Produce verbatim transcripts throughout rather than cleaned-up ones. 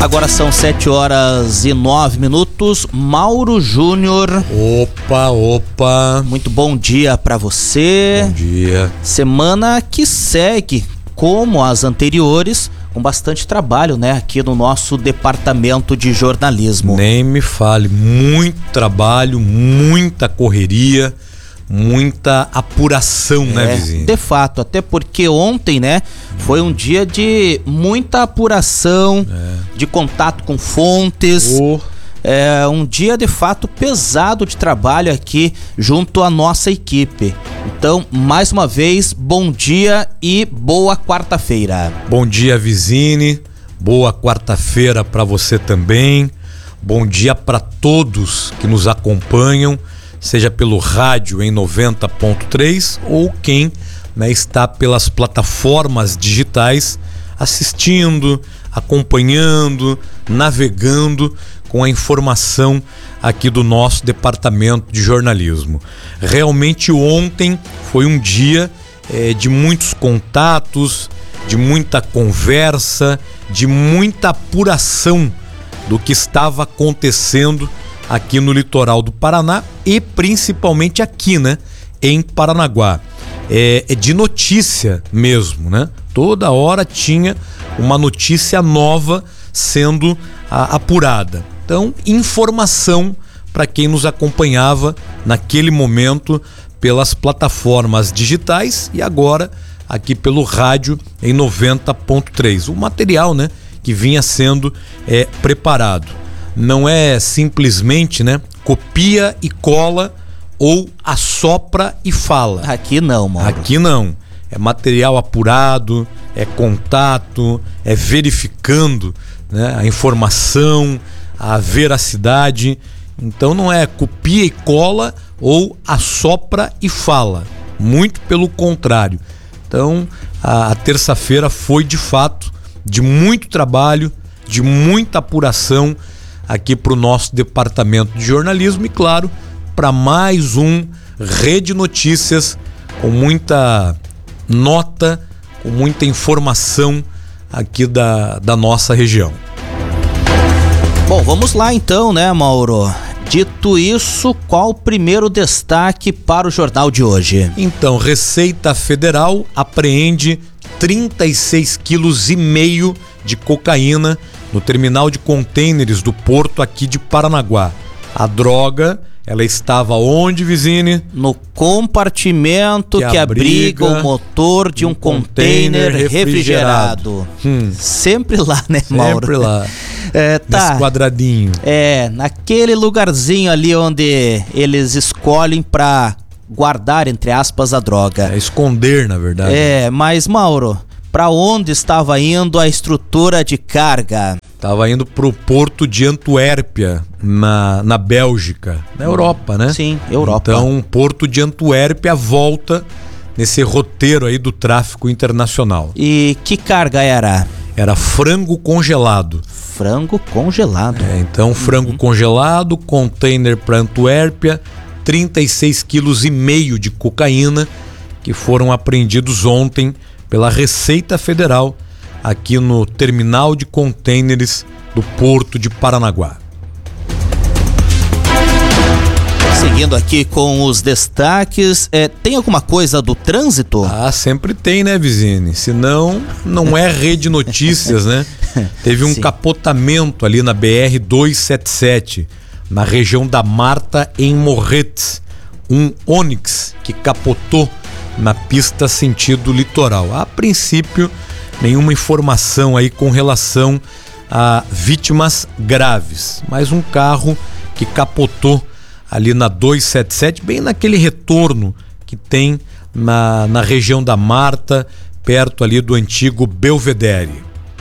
Agora são sete horas e nove minutos. Mauro Júnior. Opa, opa. Muito bom dia para você. Bom dia. Semana que segue, como as anteriores, com bastante trabalho, né, aqui no nosso departamento de jornalismo. Nem me fale, muito trabalho, muita correria, muita apuração, é, né, vizinho? De fato, até porque ontem, né, foi um dia de muita apuração, é. de contato com fontes. Oh. É um dia de fato pesado de trabalho aqui junto à nossa equipe. Então, mais uma vez, bom dia e boa quarta-feira. Bom dia, Vizine. Boa quarta-feira para você também. Bom dia para todos que nos acompanham, seja pelo rádio em noventa ponto três ou quem, né, está pelas plataformas digitais assistindo, acompanhando, navegando com a informação aqui do nosso departamento de jornalismo. Realmente ontem foi um dia é, de muitos contatos, de muita conversa, de muita apuração do que estava acontecendo aqui no litoral do Paraná e principalmente aqui, né, em Paranaguá. É, é de notícia mesmo, né? Toda hora tinha uma notícia nova sendo a, apurada. Então, informação para quem nos acompanhava naquele momento pelas plataformas digitais e agora aqui pelo rádio em noventa ponto três. O material, né, que vinha sendo é, preparado. Não é simplesmente, né, copia e cola ou assopra e fala. Aqui não, mano. Aqui não. É material apurado, é contato, é verificando, né, a informação, a veracidade. Então não é copia e cola ou assopra e fala. Muito pelo contrário. Então a, a terça-feira foi de fato de muito trabalho, de muita apuração aqui para o nosso departamento de jornalismo e, claro, para mais um Rede Notícias com muita nota, com muita informação aqui da, da nossa região. Bom, vamos lá então, né, Mauro? Dito isso, qual o primeiro destaque para o jornal de hoje? Então, Receita Federal apreende trinta e seis quilos e meio de cocaína no terminal de contêineres do porto aqui de Paranaguá. A droga, ela estava onde, Vizine? No compartimento que, que abriga, abriga o motor de um, um container refrigerado. refrigerado. Hum. Sempre lá, né, Mauro? Sempre lá. É, tá. Nesse quadradinho. É, naquele lugarzinho ali onde eles escolhem pra guardar, entre aspas, a droga. É, esconder, na verdade. É, mas, Mauro, pra onde estava indo a estrutura de carga? Estava indo pro porto de Antuérpia, na, na Bélgica, na Europa, né? Sim, Europa. Então, porto de Antuérpia volta nesse roteiro aí do tráfico internacional. E que carga era? Era frango congelado. Frango congelado. É, então, frango uhum. congelado, container para Antuérpia, trinta e seis quilos e meio de cocaína que foram apreendidos ontem pela Receita Federal aqui no terminal de contêineres do Porto de Paranaguá. Seguindo aqui com os destaques, é, tem alguma coisa do trânsito? Ah, sempre tem, né, Vizine? Senão, não é Rede Notícias, né? Teve um Sim. capotamento ali na B R duzentos e setenta e sete, na região da Marta, em Morretes. Um Onix que capotou na pista sentido litoral. A princípio, nenhuma informação aí com relação a vítimas graves, mas um carro que capotou ali na duzentos e setenta e sete, bem naquele retorno que tem na, na região da Marta, perto ali do antigo Belvedere.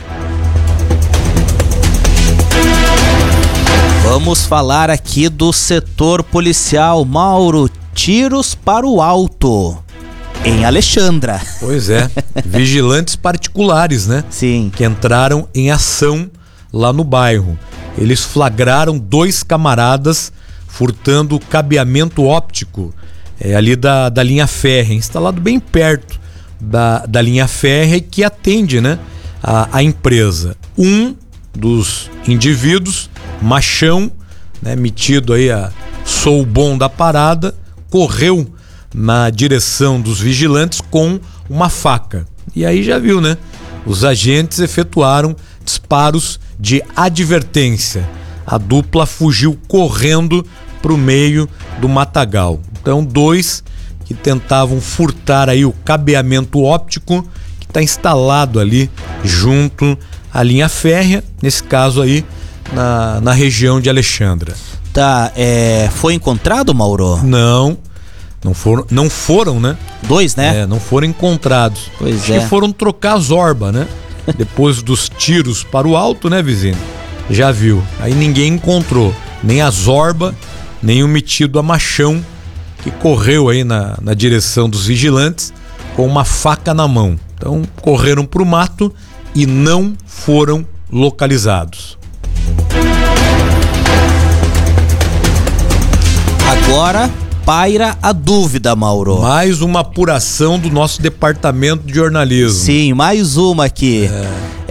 Vamos falar aqui do setor policial. Mauro, tiros para o alto em Alexandra. Pois é, vigilantes particulares, né? Sim. Que entraram em ação lá no bairro. Eles flagraram dois camaradas furtando o cabeamento óptico é, ali da, da linha férrea, instalado bem perto da, da linha férrea que atende, né, a, a empresa. Um dos indivíduos, machão, né, metido aí a sou o bom da parada, correu na direção dos vigilantes com uma faca. E aí já viu, né? Os agentes efetuaram disparos de advertência. A dupla fugiu correndo para o meio do matagal. Então, dois que tentavam furtar aí o cabeamento óptico que está instalado ali junto à linha férrea, nesse caso aí na, na região de Alexandra. Tá, é, foi encontrado, Mauro? Não, não foram, não foram, né? Dois, né? É, não foram encontrados. Pois Acho é. que foram trocar a zorba, né? Depois dos tiros para o alto, né, vizinho? Já viu. Aí ninguém encontrou nem a zorba, nem o metido a machão que correu aí na, na direção dos vigilantes com uma faca na mão. Então correram para o mato e não foram localizados. Agora paira a dúvida, Mauro. Mais uma apuração do nosso departamento de jornalismo. Sim, mais uma aqui. É.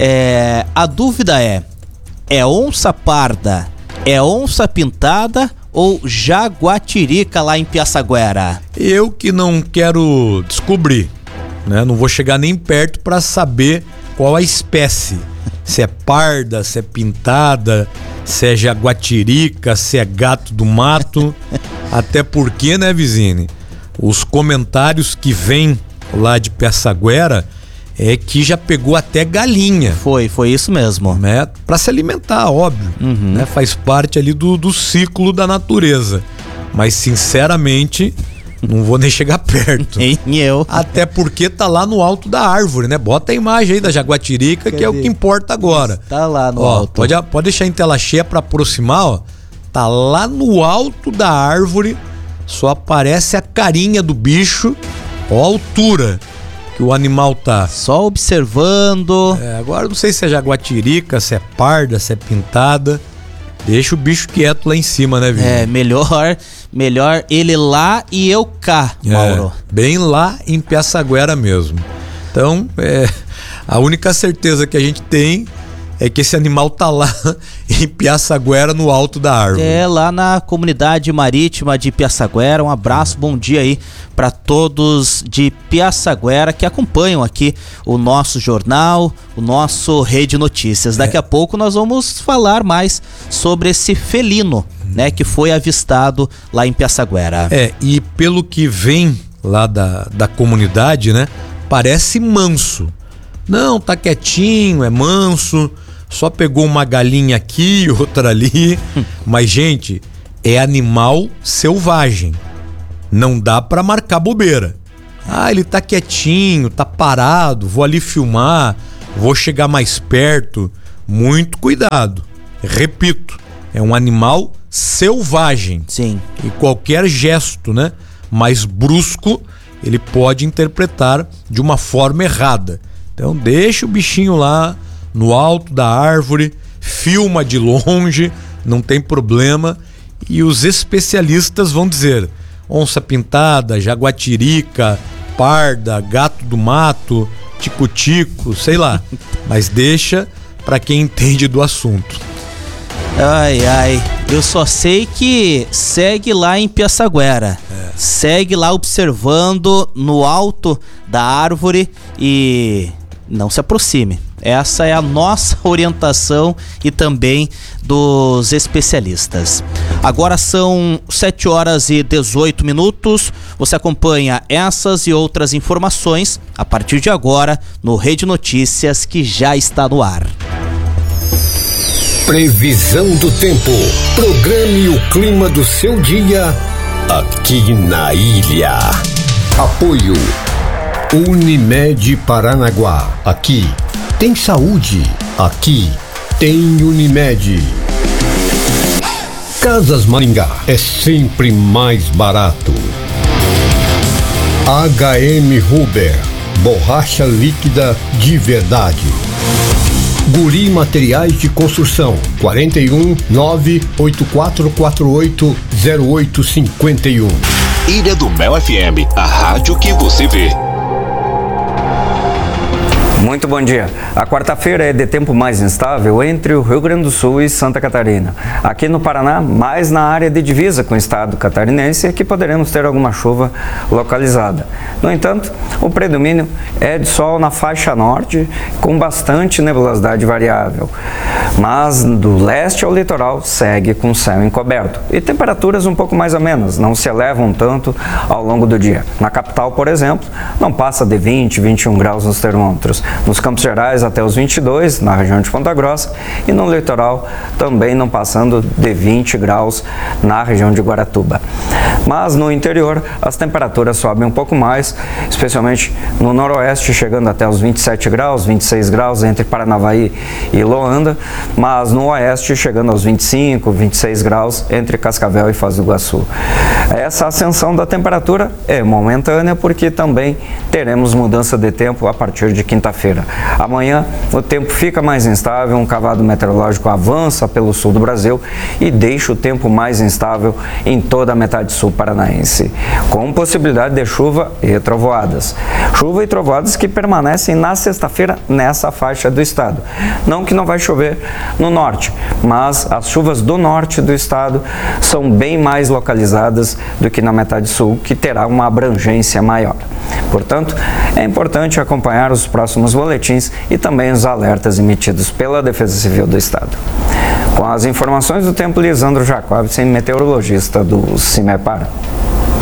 É, a dúvida é, é onça parda, é onça pintada ou jaguatirica lá em Piaçaguera? Eu que não quero descobrir, né? Não vou chegar nem perto para saber qual a espécie. Se é parda, se é pintada, se é jaguatirica, se é gato do mato. Até porque, né, Vizine? Os comentários que vêm lá de Piaçaguera é que já pegou até galinha. Foi, foi isso mesmo. Né? Para se alimentar, óbvio. Uhum. Né? Faz parte ali do, do ciclo da natureza. Mas, sinceramente, não vou nem chegar perto. Nem eu. Até porque tá lá no alto da árvore, né? Bota a imagem aí da jaguatirica, Cadê? Que é o que importa agora. Tá lá no ó, alto. Pode, pode deixar em tela cheia para aproximar, ó. Tá lá no alto da árvore, só aparece a carinha do bicho, ó a altura que o animal tá. Só observando. É, agora não sei se é jaguatirica, se é parda, se é pintada. Deixa o bicho quieto lá em cima, né, Vitor? É, melhor, melhor ele lá e eu cá, Mauro. É, bem lá em Piaçaguera mesmo. Então, é, a única certeza que a gente tem é que esse animal tá lá em Piaçaguera, no alto da árvore. É, lá na comunidade marítima de Piaçaguera. Um abraço, bom dia aí para todos de Piaçaguera que acompanham aqui o nosso jornal, o nosso Rede Notícias. Daqui É. a pouco nós vamos falar mais sobre esse felino, né, que foi avistado lá em Piaçaguera. É, e pelo que vem lá da, da comunidade, né, parece manso. Não, tá quietinho, é manso, só pegou uma galinha aqui, outra ali. Mas, gente, é animal selvagem. Não dá pra marcar bobeira. Ah, ele tá quietinho, tá parado, vou ali filmar, vou chegar mais perto. Muito cuidado. Repito, é um animal selvagem. Sim. E qualquer gesto, né, mais brusco, ele pode interpretar de uma forma errada. Então deixa o bichinho lá no alto da árvore, filma de longe, não tem problema. E os especialistas vão dizer: onça pintada, jaguatirica, parda, gato do mato, tico-tico, sei lá. Mas deixa para quem entende do assunto. Ai, ai, eu só sei que segue lá em Piaçaguera, é. Segue lá observando no alto da árvore e não se aproxime. Essa é a nossa orientação e também dos especialistas. Agora são sete horas e dezoito minutos. Você acompanha essas e outras informações a partir de agora no Rede Notícias, que já está no ar. Previsão do tempo. Programe o clima do seu dia aqui na ilha. Apoio Unimed Paranaguá. Aqui tem saúde. Aqui tem Unimed. Casas Maringá é sempre mais barato. H M Huber, borracha líquida de verdade. Guri Materiais de Construção, quarenta e um, nove oito quatro quatro oito, zero oito cinco um. Ilha do Mel F M, a rádio que você vê. Muito bom dia. A quarta-feira é de tempo mais instável entre o Rio Grande do Sul e Santa Catarina. Aqui no Paraná, mais na área de divisa com o estado catarinense, é que poderemos ter alguma chuva localizada. No entanto, o predomínio é de sol na faixa norte, com bastante nebulosidade variável. Mas do leste ao litoral segue com céu encoberto e temperaturas um pouco mais amenas, não se elevam tanto ao longo do dia. Na capital, por exemplo, não passa de vinte, vinte e um graus nos termômetros. Nos Campos Gerais até os vinte e dois, na região de Ponta Grossa, e no litoral também não passando de vinte graus na região de Guaratuba. Mas no interior as temperaturas sobem um pouco mais, especialmente no noroeste, chegando até os vinte e sete graus, vinte e seis graus entre Paranavaí e Loanda, mas no oeste chegando aos vinte e cinco, vinte e seis graus entre Cascavel e Foz do Iguaçu. Essa ascensão da temperatura é momentânea porque também teremos mudança de tempo a partir de quinta-feira. Amanhã o tempo fica mais instável, um cavado meteorológico avança pelo sul do Brasil e deixa o tempo mais instável em toda a metade sul paranaense, com possibilidade de chuva e trovoadas. Chuva e trovoadas que permanecem na sexta-feira nessa faixa do estado. Não que não vai chover no norte, mas as chuvas do norte do estado são bem mais localizadas do que na metade sul, que terá uma abrangência maior. Portanto, é importante acompanhar os próximos boletins e também os alertas emitidos pela Defesa Civil do Estado. Com as informações do tempo, Lisandro Jacobsen, meteorologista do CIMEPAR.